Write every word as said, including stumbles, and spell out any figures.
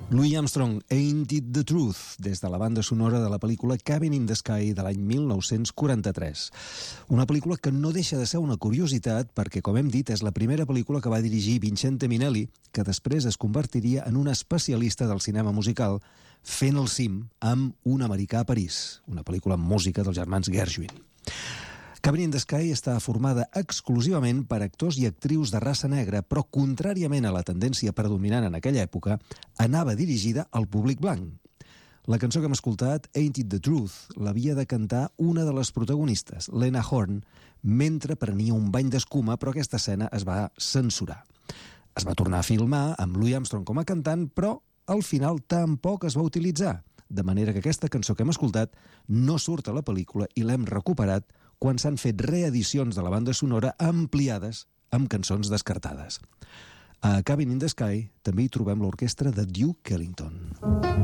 Louis Armstrong, Ain't It the Truth, des de la banda sonora de la pel·lícula Cabin in the Sky de l'any mil nou-cents quaranta-tres. Una pel·lícula que no deixa de ser una curiositat perquè, com hem dit, és la primera pel·lícula que va dirigir Vincente Minnelli, que després es convertiria en un especialista del cinema musical, fent el cim amb Un americà a París, una pel·lícula amb música dels germans Gershwin. Cabin in the Sky està formada exclusivament per actors i actrius de raça negra, però, contràriament a la tendència predominant en aquella època, anava dirigida al públic blanc. La cançó que hem escoltat, Ain't It the Truth, l'havia de cantar una de les protagonistes, Lena Horne, mentre prenia un bany d'escuma, però aquesta escena es va censurar. Es va tornar a filmar amb Louis Armstrong com a cantant, però al final tampoc es va utilitzar, de manera que aquesta cançó que hem escoltat no surt a la pel·lícula i l'hem recuperat quan s'han fet reedicions de la banda sonora ampliades amb cançons descartades. A Cabin in the Sky també hi trobem l'orquestra de Duke Ellington.